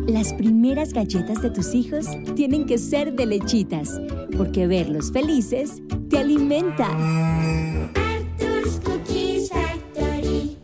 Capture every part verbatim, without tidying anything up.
Las primeras galletas de tus hijos tienen que ser de Lechitas, porque verlos felices te alimenta. Arthur's Cookies Factory.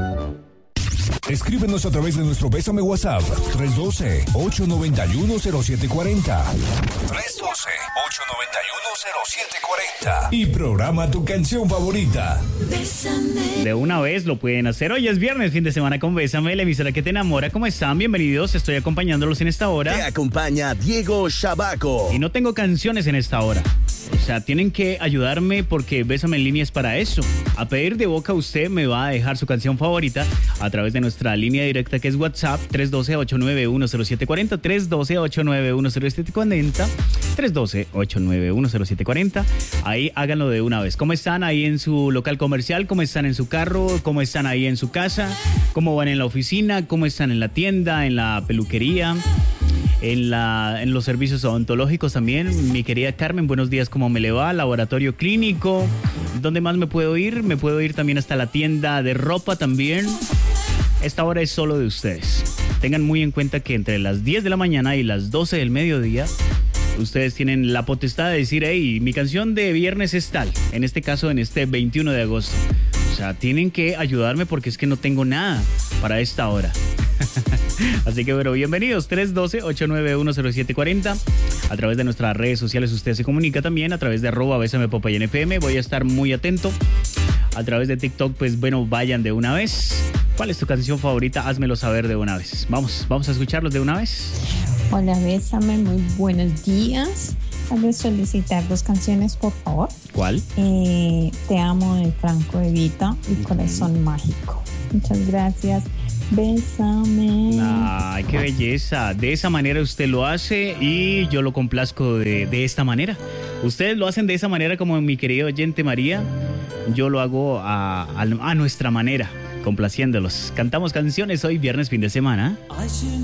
Escríbenos a través de nuestro Bésame WhatsApp tres uno dos, ocho nueve uno, cero siete cuatro cero. tres uno dos, ocho nueve uno, cero siete cuatro cero. Y programa tu canción favorita. Bésame. De una vez lo pueden hacer. Hoy es viernes, fin de semana con Bésame, la emisora que te enamora. ¿Cómo están? Bienvenidos. Estoy acompañándolos en esta Te hora. acompaña Diego Shabaco. Y no tengo canciones en esta hora. O sea, tienen que ayudarme porque Bésame en línea es para eso. A pedir de boca usted me va a dejar su canción favorita a través de nuestra línea directa que es WhatsApp tres uno dos, ocho nueve uno, cero siete cuatro cero, tres uno dos, ocho nueve uno, cero siete cuatro cero, tres uno dos, ocho nueve uno, cero siete cuatro cero. Ahí háganlo de una vez. ¿Cómo están ahí en su local comercial? ¿Cómo están en su carro? ¿Cómo están ahí en su casa? ¿Cómo van en la oficina? ¿Cómo están en la tienda? ¿En la peluquería? En, la, en los servicios odontológicos también. Mi querida Carmen, buenos días, ¿cómo me le va? Laboratorio clínico. ¿Dónde más me puedo ir? Me puedo ir también hasta la tienda de ropa también. Esta hora es solo de ustedes. Tengan muy en cuenta que entre las diez de la mañana y las doce del mediodía, ustedes tienen la potestad de decir, hey, mi canción de viernes es tal. En este caso, en este veintiuno de agosto. O sea, tienen que ayudarme porque es que no tengo nada para esta hora. Así que bueno, bienvenidos, tres uno dos, ocho nueve uno, cero siete cuatro cero. A través de nuestras redes sociales usted se comunica también a través de arroba Bésame Popayán F M. Voy a estar muy atento. A través de TikTok, pues bueno, vayan de una vez. ¿Cuál es tu canción favorita? Házmelo saber de una vez. Vamos, vamos a escucharlos de una vez. Hola, Bésame, muy buenos días. Quiero solicitar dos canciones, por favor. ¿Cuál? Eh, Te amo de Franco De Vita y Corazón Mágico. Muchas gracias. Bésame. Ay, qué belleza. De esa manera usted lo hace y yo lo complazco de, de esta manera. Ustedes lo hacen de esa manera como mi querido oyente María. Yo lo hago a, a, a nuestra manera, complaciéndolos. Cantamos canciones hoy, viernes, fin de semana.